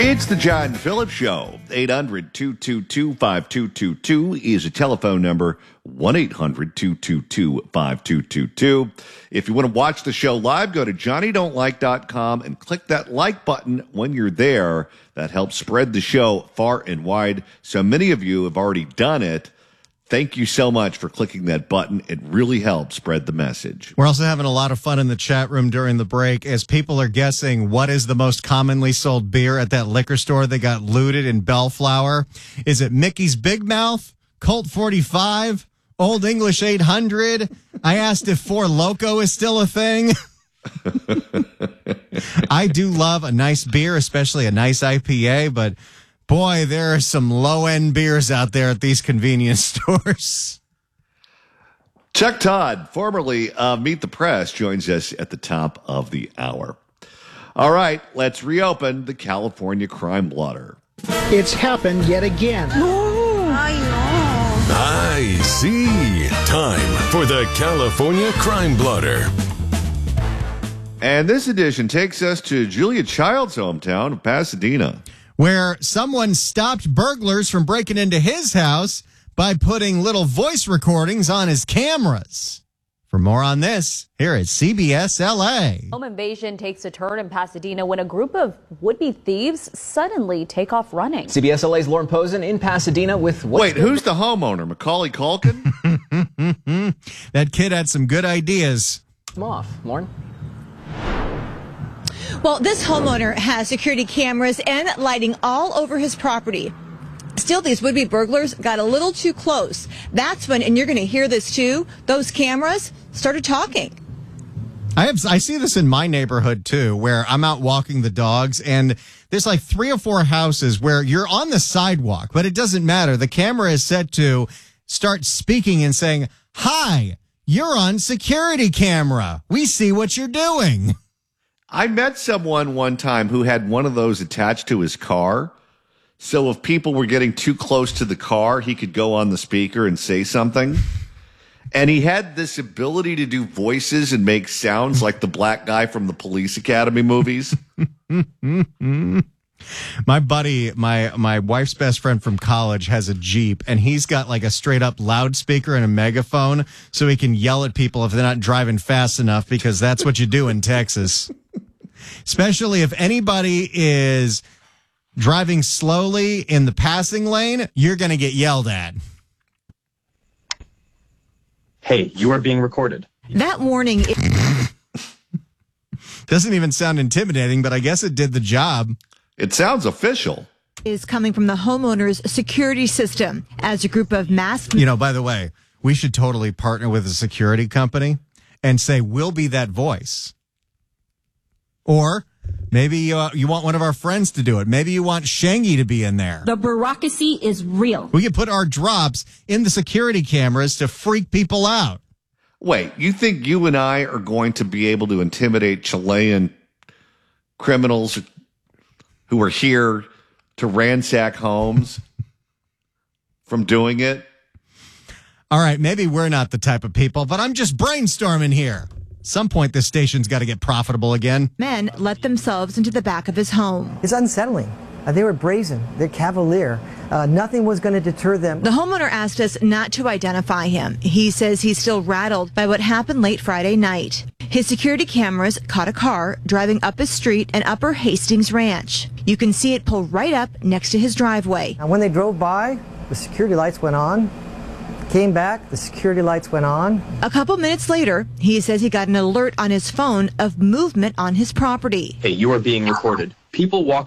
It's the John Phillips Show. 800-222-5222 is a telephone number. 1-800-222-5222. If you want to watch the show live, go to johnnydon'tlike.com and click that like button when you're there. That helps spread the show far and wide. So many of you have already done it. Thank you so much for clicking that button. It really helps spread the message. We're also having a lot of fun in the chat room during the break as people are guessing what is the most commonly sold beer at that liquor store that got looted in Bellflower. Is it Mickey's Big Mouth, Colt 45, Old English 800? I asked if Four Loko is still a thing. I do love a nice beer, especially a nice IPA, but boy, there are some low-end beers out there at these convenience stores. Chuck Todd, formerly of Meet the Press, joins us at the top of the hour. All right, let's reopen the California crime blotter. It's happened yet again. I see. Time for the California crime blotter. And this edition takes us to Julia Child's hometown of Pasadena, where someone stopped burglars from breaking into his house by putting little voice recordings on his cameras. For more on this, here at CBS LA. Home invasion takes a turn in Pasadena when a group of would-be thieves suddenly take off running. CBS LA's Lauren Posen in Pasadena with... Wait, who's the homeowner? Macaulay Culkin? That kid had some good ideas. I'm off. Lauren? Well, this homeowner has security cameras and lighting all over his property. Still, these would-be burglars got a little too close. That's when, and you're going to hear this too, those cameras started talking. I see this in my neighborhood too, where I'm out walking the dogs, and there's like 3 or 4 houses where you're on the sidewalk, but it doesn't matter. The camera is set to start speaking and saying, "Hi, you're on security camera. We see what you're doing." I met someone one time who had one of those attached to his car. So if people were getting too close to the car, he could go on the speaker and say something. And he had this ability to do voices and make sounds like the black guy from the Police Academy movies. My buddy, my wife's best friend from college has a Jeep, and he's got like a straight up loudspeaker and a megaphone so he can yell at people if they're not driving fast enough, because that's what you do in Texas. Especially if anybody is driving slowly in the passing lane, you're going to get yelled at. Hey, you are being recorded. That warning doesn't even sound intimidating, but I guess it did the job. It sounds official. Is coming from the homeowner's security system as a group of masked... You know, by the way, we should totally partner with a security company and say, we'll be that voice. Or maybe you want one of our friends to do it. Maybe you want Shangy to be in there. The bureaucracy is real. We can put our drops in the security cameras to freak people out. Wait, you think you and I are going to be able to intimidate Chilean criminals who are here to ransack homes from doing it? All right, maybe we're not the type of people, but I'm just brainstorming here. Some point this station's got to get profitable again. Men let themselves into the back of his home. It's unsettling. They were brazen. They're cavalier. Nothing was going to deter them. The homeowner asked us not to identify him. He says he's still rattled by what happened late Friday night. His security cameras caught a car driving up his street in Upper Hastings Ranch. You can see it pull right up next to his driveway. Now, when they drove by, the security lights went on. Came back, the security lights went on. A couple minutes later, he says he got an alert on his phone of movement on his property. Hey, you are being recorded. People walk